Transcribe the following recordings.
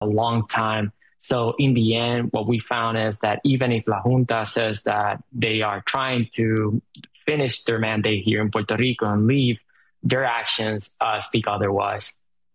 a long time. So in the end, what we found is that even if La Junta says that they are trying to finish their mandate here in Puerto Rico and leave, their actions speak otherwise.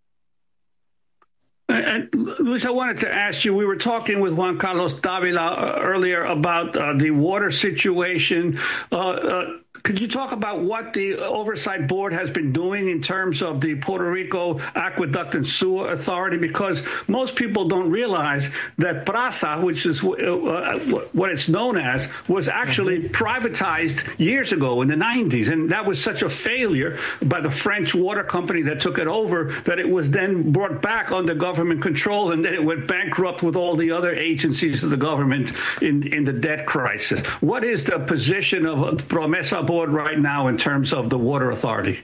And Luis, I wanted to ask you, we were talking with Juan Carlos Davila earlier about the water situation. Could you talk about what the Oversight Board has been doing in terms of the Puerto Rico Aqueduct and Sewer Authority? Because most people don't realize that PRASA, which is what it's known as, was actually privatized years ago in the 90s. And that was such a failure by the French water company that took it over that it was then brought back under government control, and then it went bankrupt with all the other agencies of the government in the debt crisis. What is the position of the PROMESA board right now in terms of the water authority?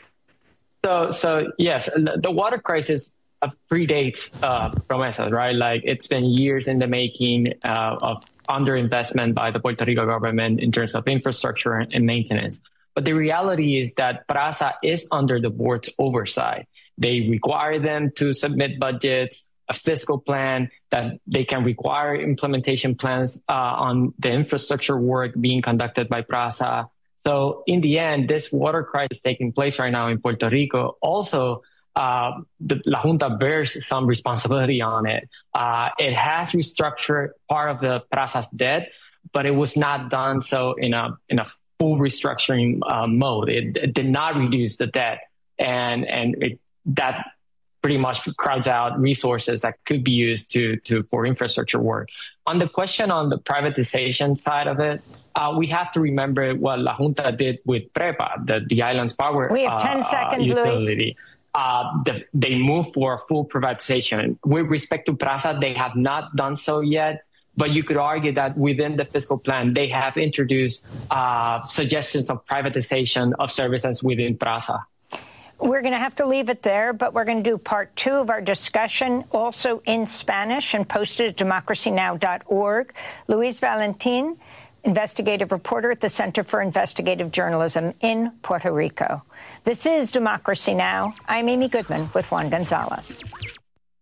So yes, the water crisis predates PROMESA, right? Like, it's been years in the making of underinvestment by the Puerto Rico government in terms of infrastructure and maintenance. But the reality is that PRASA is under the board's oversight. They require them to submit budgets, a fiscal plan, that they can require implementation plans on the infrastructure work being conducted by PRASA. So in the end, this water crisis taking place right now in Puerto Rico, also the La Junta bears some responsibility on it. It has restructured part of the PRASA's debt, but it was not done so in a full restructuring mode. It did not reduce the debt, and that pretty much crowds out resources that could be used for infrastructure work. On the question on the privatization side of it, we have to remember what La Junta did with PREPA, the island's power we have 10 seconds, utility. They moved for full privatization. With respect to PRASA, they have not done so yet, but you could argue that within the fiscal plan, they have introduced suggestions of privatization of services within PRASA. We're going to have to leave it there, but we're going to do part 2 of our discussion, also in Spanish, and posted at democracynow.org. Luis Valentin, investigative reporter at the Center for Investigative Journalism in Puerto Rico. This is Democracy Now! I'm Amy Goodman with Juan Gonzalez.